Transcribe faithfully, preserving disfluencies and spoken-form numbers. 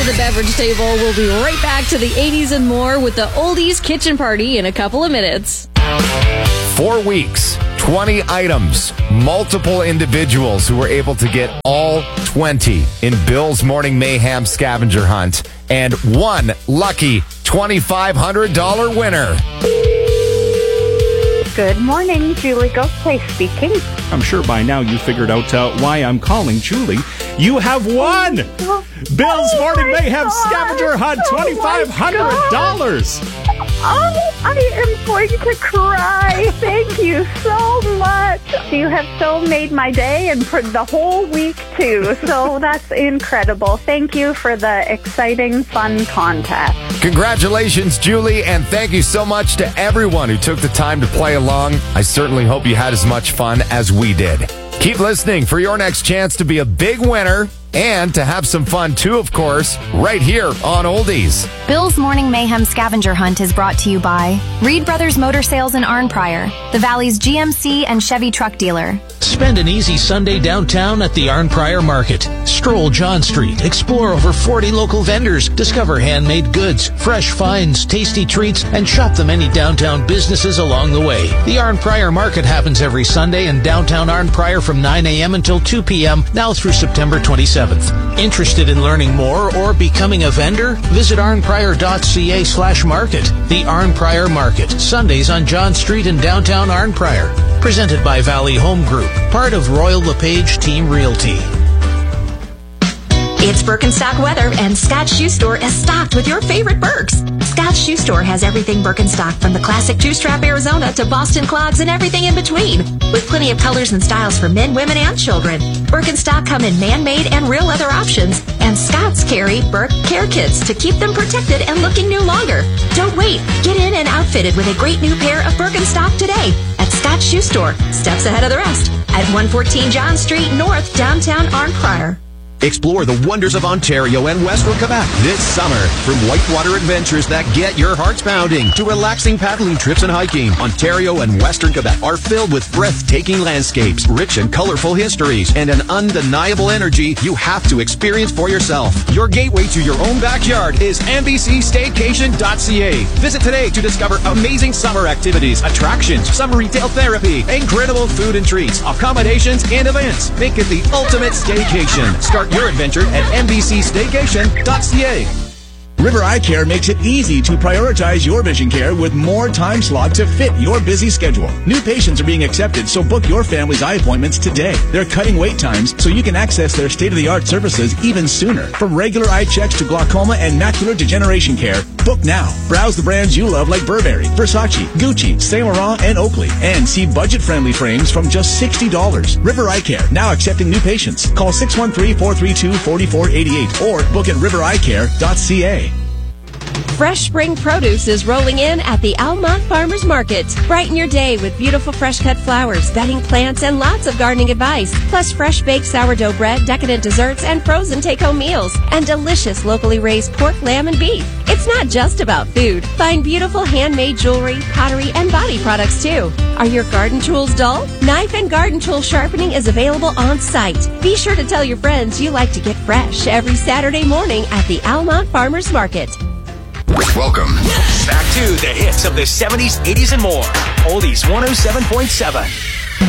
the beverage table. We'll be right back to the eighties and more with the Oldies Kitchen Party in a couple of minutes. Four weeks, twenty items, multiple individuals who were able to get all twenty in Bill's Morning Mayhem scavenger hunt, and one lucky twenty-five hundred dollars winner. Good morning, Julie Ghostface speaking. I'm sure by now you figured out uh, why I'm calling Julie. You have won! Oh, Bill's oh Morning my Mayhem God. scavenger hunt, twenty-five hundred dollars. Oh, I am going to cry. Thank you so much. You have so made my day and for the whole week, too. So that's incredible. Thank you for the exciting, fun contest. Congratulations, Julie, and thank you so much to everyone who took the time to play along. I certainly hope you had as much fun as we did. Keep listening for your next chance to be a big winner and to have some fun too, of course, right here on Oldies. Bill's Morning Mayhem scavenger hunt is brought to you by Reed Brothers Motor Sales in Arnprior, the Valley's G M C and Chevy truck dealer. Spend an easy Sunday downtown at the Arnprior Market. Stroll John Street, explore over forty local vendors, discover handmade goods, fresh finds, tasty treats, and shop the many downtown businesses along the way. The Arnprior Market happens every Sunday in downtown Arnprior from nine a.m. until two p.m., now through September twenty-seventh. Interested in learning more or becoming a vendor? Visit arnprior.ca slash market. The Arnprior Market, Sundays on John Street in downtown Arnprior. Presented by Valley Home Group, part of Royal LePage Team Realty. It's Birkenstock weather, and Scott Shoe Store is stocked with your favorite Birks. Scott Shoe Store has everything Birkenstock, from the classic two-strap Arizona to Boston clogs and everything in between, with plenty of colors and styles for men, women, and children. Birkenstock come in man-made and real leather options, and Scott's carry Birk care kits to keep them protected and looking new longer. Don't wait. Get in and outfitted with a great new pair of Birkenstock today at Scott Shoe Store, steps ahead of the rest, at one fourteen John Street North, downtown Arnprior. Explore the wonders of Ontario and Western Quebec this summer. From whitewater adventures that get your hearts pounding to relaxing paddling trips and hiking, Ontario and Western Quebec are filled with breathtaking landscapes, rich and colorful histories, and an undeniable energy you have to experience for yourself. Your gateway to your own backyard is N B C staycation dot c a. Visit today to discover amazing summer activities, attractions, summer retail therapy, incredible food and treats, accommodations, and events. Make it the ultimate staycation. Start your adventure at N B C staycation dot c a. River Eye Care makes it easy to prioritize your vision care with more time slot to fit your busy schedule. New patients are being accepted, so book your family's eye appointments today. They're cutting wait times so you can access their state-of-the-art services even sooner. From regular eye checks to glaucoma and macular degeneration care, book now. Browse the brands you love like Burberry, Versace, Gucci, Saint Laurent, and Oakley. And see budget-friendly frames from just sixty dollars. River Eye Care, now accepting new patients. Call six one three, four three two, four four eight eight or book at river eye care dot c a. Fresh spring produce is rolling in at the Almont Farmers Market. Brighten your day with beautiful fresh-cut flowers, bedding plants, and lots of gardening advice. Plus fresh baked sourdough bread, decadent desserts, and frozen take-home meals. And delicious locally raised pork, lamb, and beef. It's not just about food. Find beautiful handmade jewelry, pottery, and body products, too. Are your garden tools dull? Knife and garden tool sharpening is available on site. Be sure to tell your friends you like to get fresh every Saturday morning at the Almont Farmers Market. Welcome back to the hits of the seventies, eighties, and more. Oldies one oh seven point seven.